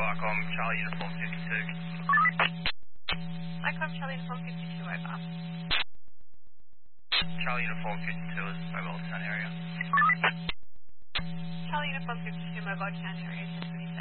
Icom, Charlie Uniform 52. Icom, Charlie Uniform 52, over. Charlie Uniform 52 is mobile town area. Charlie Uniform 52, mobile county area.